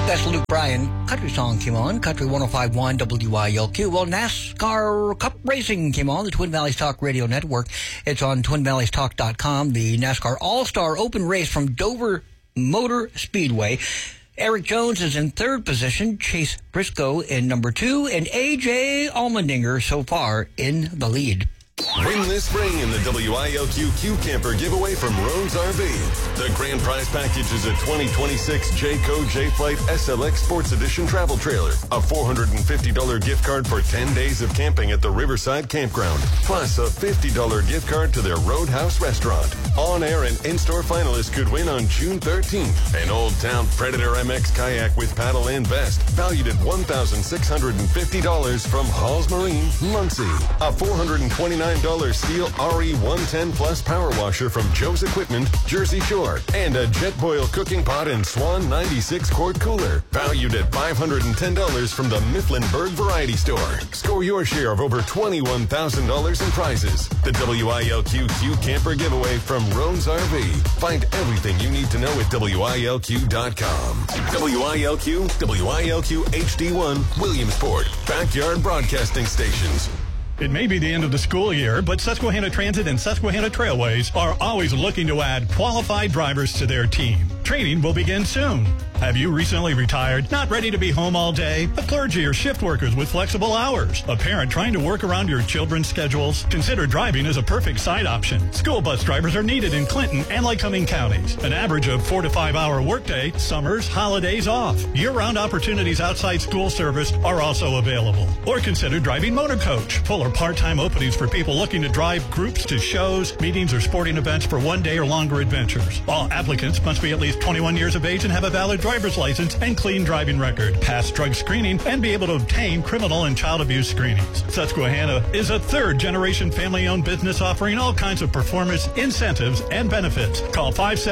That's Luke Bryan. Country song came on. Country 105.1 WILQ. Well, NASCAR Cup Racing came on the Twin Valleys Talk Radio Network. It's on TwinValleysTalk.com. The NASCAR All-Star Open Race from Dover Motor Speedway. Eric Jones is in third position. Chase Briscoe in number 2. And A.J. Allmendinger so far in the lead. Win this spring in the WILQ Q Camper giveaway from Rhodes RV. The grand prize package is a 2026 Jayco J-Flight SLX Sports Edition travel trailer, a $450 gift card for 10 days of camping at the Riverside Campground, plus a $50 gift card to their Roadhouse restaurant. On-air and in-store finalists could win on June 13th. An Old Town Predator MX kayak with paddle and vest, valued at $1,650 from Halls Marine, Muncie. A $429 steel RE110 Plus power washer from Joe's Equipment, Jersey Shore, and a Jetboil cooking pot and Swan 96 quart cooler, valued at $510 from the Mifflinburg Variety Store. Score your share of over $21,000 in prizes. The WILQ Q Camper giveaway from Rhodes RV. Find everything you need to know at WILQ.com. WILQ, WILQ HD1, Williamsport, Backyard Broadcasting Stations. It may be the end of the school year, but Susquehanna Transit and Susquehanna Trailways are always looking to add qualified drivers to their team. Training will begin soon. Have you recently retired, not ready to be home all day? A clergy or shift workers with flexible hours? A parent trying to work around your children's schedules? Consider driving as a perfect side option. School bus drivers are needed in Clinton and Lycoming counties. An average of 4 to 5 hour workday, summers, holidays off. Year-round opportunities outside school service are also available. Or consider driving motor coach. Full or part-time openings for people looking to drive groups to shows, meetings, or sporting events for one day or longer adventures. All applicants must be at least 21 years of age and have a valid driver's license and clean driving record, pass drug screening, and be able to obtain criminal and child abuse screenings. Susquehanna is a third-generation family-owned business offering all kinds of performance, incentives, and benefits. Call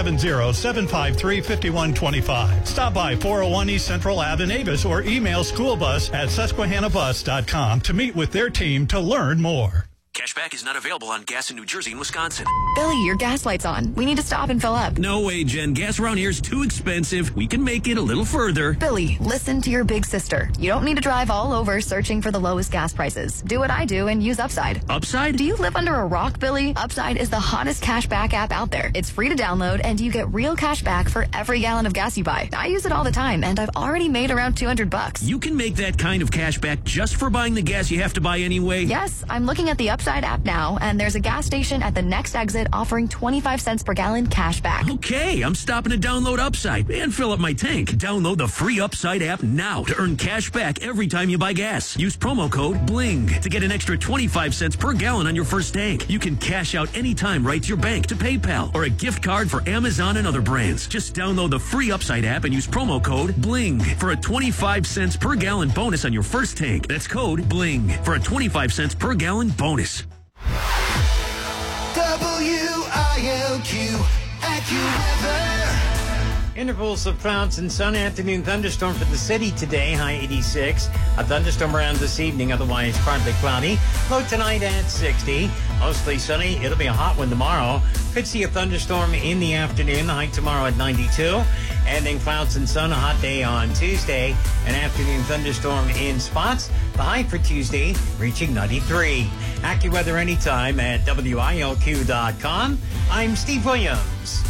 570-753-5125. Stop by 401 East Central Ave in Avis or email schoolbus@susquehannabus.com to meet with their team to learn more. Cashback is not available on gas in New Jersey and Wisconsin. Billy, your gas light's on. We need to stop and fill up. No way, Jen. Gas around here is too expensive. We can make it a little further. Billy, listen to your big sister. You don't need to drive all over searching for the lowest gas prices. Do what I do and use Upside. Upside? Do you live under a rock, Billy? Upside is the hottest cashback app out there. It's free to download, and you get real cash back for every gallon of gas you buy. I use it all the time, and I've already made around $200. You can make that kind of cash back just for buying the gas you have to buy anyway? Yes, I'm looking at the Upside app now, and there's a gas station at the next exit offering 25 cents per gallon cash back. Okay, I'm stopping to download Upside and fill up my tank. Download the free Upside app now to earn cash back every time you buy gas. Use promo code BLING to get an extra 25 cents per gallon on your first tank. You can cash out anytime right to your bank, to PayPal, or a gift card for Amazon and other brands. Just download the free Upside app and use promo code BLING for a 25 cents per gallon bonus on your first tank. That's code BLING for a 25 cents per gallon bonus. WILQ AccuWeather. Intervals of clouds and sun. Afternoon thunderstorm for the city today, high 86. A thunderstorm around this evening, otherwise partly cloudy. Low tonight at 60. Mostly sunny. It'll be a hot one tomorrow. Could see a thunderstorm in the afternoon. The high tomorrow at 92. And then clouds and sun, a hot day on Tuesday. An afternoon thunderstorm in spots. The high for Tuesday reaching 93. AccuWeather anytime at WILQ.com. I'm Steve Williams.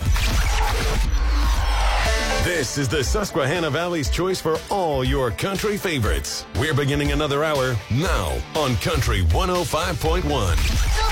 This is the Susquehanna Valley's choice for all your country favorites. We're beginning another hour now on Country 105.1.